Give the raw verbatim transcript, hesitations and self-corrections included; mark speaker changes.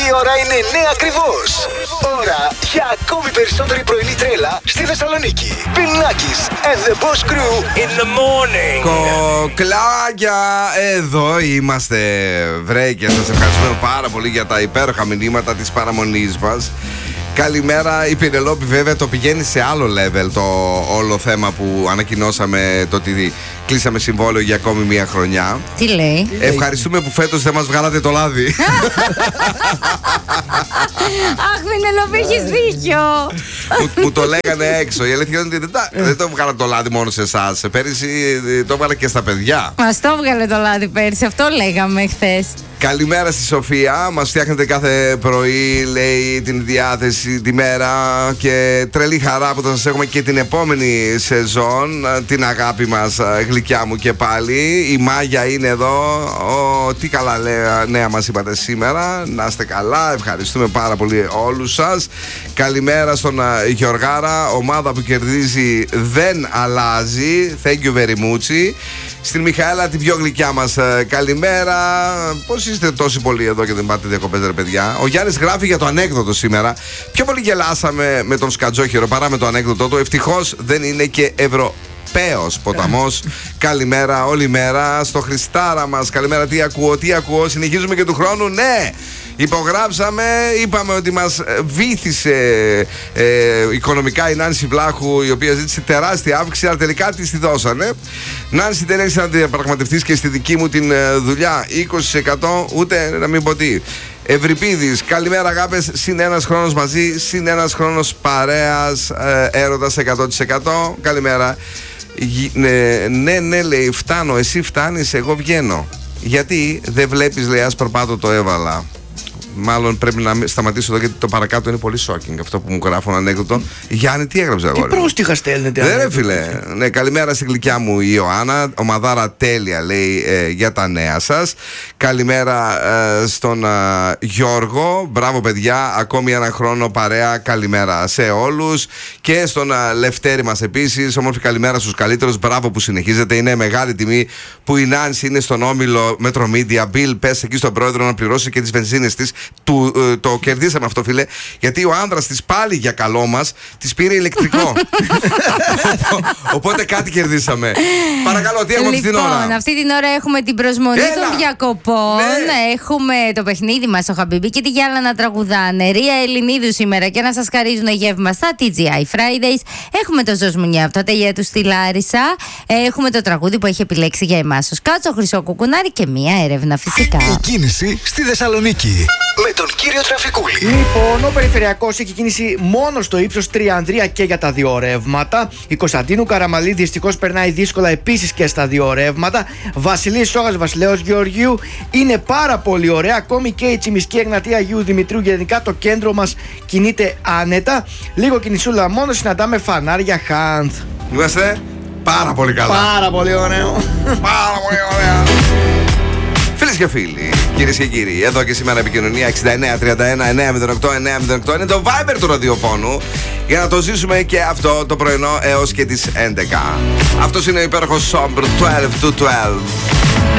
Speaker 1: Η ώρα είναι νέα ακριβώς. Ώρα για ακόμη περισσότερη πρωινή τρέλα στη Θεσσαλονίκη. Bill Nackis and the Boss Crew in the morning.
Speaker 2: Κοκλάκια, εδώ είμαστε. Βρε, και σας ευχαριστούμε πάρα πολύ για τα υπέροχα μηνύματα της παραμονής μας. Καλημέρα, η Πινελόπη βέβαια το πηγαίνει σε άλλο level το όλο θέμα που ανακοινώσαμε, το ότι κλείσαμε συμβόλαιο για ακόμη μία χρονιά.
Speaker 3: Τι λέει?
Speaker 2: Ευχαριστούμε που φέτος δεν μας βγάλατε το λάδι.
Speaker 3: Αχ, Πινελόπη, έχεις δίκιο.
Speaker 2: μου, μου το λέγανε έξω. Η αλήθεια είναι ότι δεν, δεν το βγάλα το λάδι μόνο σε εσάς. Πέρυσι το έβγαλα και στα παιδιά.
Speaker 3: Μας το έβγαλε το λάδι πέρυσι, αυτό λέγαμε χθες.
Speaker 2: Καλημέρα στη Σοφία. Μας φτιάχνετε κάθε πρωί, λέει, την διάθεση, τη μέρα. Και τρελή χαρά που θα σας έχουμε και την επόμενη σεζόν. Την αγάπη μας, γλυκιά μου, και πάλι. Η Μάγια είναι εδώ. Ο, τι καλά νέα μας είπατε σήμερα. Να είστε καλά. Ευχαριστούμε πάρα πολύ όλους σας. Καλημέρα στον Γιωργάρα. Ομάδα που κερδίζει δεν αλλάζει. Thank you very much. Στην Μιχαέλα, την πιο γλυκιά μας, καλημέρα. Πώς είστε τόσοι πολλοί εδώ και δεν πάτε διακοπές, ρε παιδιά? Ο Γιάννης γράφει για το ανέκδοτο σήμερα. Πιο πολύ γελάσαμε με τον Σκατζόχυρο παρά με το ανέκδοτο του. Ευτυχώς δεν είναι και Ευρωπαίος ποταμός. Καλημέρα όλη μέρα στο Χριστάρα μας. Καλημέρα, τι ακούω, τι ακούω. Συνεχίζουμε και του χρόνου, ναι. Υπογράψαμε, είπαμε ότι μας βήθησε ε, οικονομικά η Νάνση Βλάχου, η οποία ζήτησε τεράστια αύξηση, αλλά τελικά της τη δώσανε. Νάνση, δεν έχεις να διαπραγματευτείς και στη δική μου την δουλειά είκοσι τοις εκατό, ούτε να μην πω τι. Ευρυπίδης, καλημέρα αγάπες, συν ένας χρόνος μαζί, συν ένας χρόνος παρέας, ε, έρωτας εκατό τοις εκατό. Καλημέρα. Ναι, ναι, ναι, λέει, φτάνω, εσύ φτάνεις, εγώ βγαίνω. Γιατί δεν βλέπεις, λέει, άσπρο πάτο το έβαλα. Μάλλον πρέπει να σταματήσω εδώ, γιατί το παρακάτω είναι πολύ shocking αυτό που μου γράφουν ανέκδοτο. Γιάννη, τι έγραψε αγόρι?
Speaker 4: Τι πρόστιχα στέλνετε?
Speaker 2: Δεν ρε φίλε. Ναι, καλημέρα στην γλυκιά μου η Ιωάννα. Ομαδάρα τέλεια, λέει, ε, για τα νέα σας. Καλημέρα ε, στον ε, Γιώργο. Μπράβο παιδιά, ακόμη ένα χρόνο παρέα. Καλημέρα σε όλους. Και στον ε, Λευτέρη μας επίσης. Όμορφη καλημέρα στους καλύτερους. Μπράβο που συνεχίζετε. Είναι μεγάλη τιμή που η Νάνση είναι στον όμιλο Μετρομίδια. Μπιλ, πες εκεί στον πρόεδρο να πληρώσει και τις βενζίνες της. Του, ε, το κερδίσαμε αυτό, φίλε, γιατί ο άνδρας της πάλι για καλό μας της πήρε ηλεκτρικό. Οπότε κάτι κερδίσαμε. Παρακαλώ, τι έχουμε
Speaker 3: λοιπόν,
Speaker 2: αυτή την ώρα?
Speaker 3: Λοιπόν, αυτή την ώρα έχουμε την προσμονή
Speaker 2: Έλα.
Speaker 3: των διακοπών.
Speaker 2: Ναι.
Speaker 3: Έχουμε το παιχνίδι μας, ο Χαμπιμπή και τη Γιάλα να τραγουδάνε. Ρία Ελληνίδου σήμερα και να σας χαρίζουν γεύμα στα τι τζι άι Fridays. Έχουμε το Ζωσμουνιά από τα τελεία του στη Λάρισα. Έχουμε το τραγούδι που έχει επιλέξει για εμάς ο Σκάτσο, Χρυσό Κουκουνάρι και μία έρευνα φυσικά.
Speaker 1: Η κίνηση στη Θεσσαλονίκη με τον κύριο Τραφικούλη.
Speaker 4: Λοιπόν, ο περιφερειακός έχει κίνηση μόνο στο ύψος Τριανδρία και για τα δύο ρεύματα. Η Κωνσταντίνου Καραμαλή δυστυχώς περνάει δύσκολα επίσης και στα δύο ρεύματα. Βασιλής Σόγας, Βασιλέως Γεωργίου είναι πάρα πολύ ωραία. Ακόμη και η Τσιμισκή Εγνατία Αγίου Δημητρίου, γενικά το κέντρο μας κινείται άνετα. Λίγο κινησούλα μόνο, συναντάμε φανάρια Χάνθ.
Speaker 2: Είμαστε πάρα πολύ καλά.
Speaker 4: Πάρα πολύ ωραίο.
Speaker 2: Πάρα πολύ ωραία. Φίλες και φίλοι, κυρίες και κύριοι, εδώ και σήμερα επικοινωνία εξήντα εννέα τριάντα ένα εννιακόσια οκτώ εννιακόσια οκτώ είναι το Viber του ραδιοφώνου για να το ζήσουμε και αυτό το πρωινό έως και τις έντεκα. Αυτός είναι ο υπέροχος Sombre δώδεκα to δώδεκα.